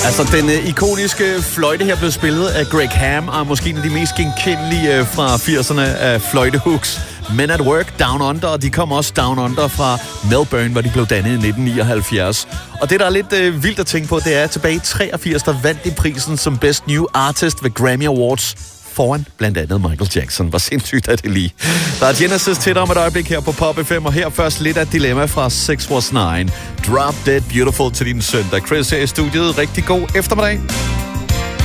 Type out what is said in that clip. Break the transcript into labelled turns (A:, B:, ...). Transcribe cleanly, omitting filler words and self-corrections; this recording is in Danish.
A: Altså, den ikoniske fløjte her blev spillet af Greg Ham, og måske en af de mest genkendelige fra 80'erne af fløjtehooks. Men at Work, Down Under, og de kom også Down Under fra Melbourne, hvor de blev dannet i 1979. Og det, der er lidt vildt at tænke på, det er, at tilbage i 83, der vandt de prisen som Best New Artist ved Grammy Awards foran blandt andet Michael Jackson. Hvor sindssygt er det lige. Der er Genesis til dig om et øjeblik her på Pop FM, og her først lidt af et dilemma fra 6 Was 9. Drop Dead Beautiful til din søndag. Chris her i studiet. Rigtig god eftermiddag.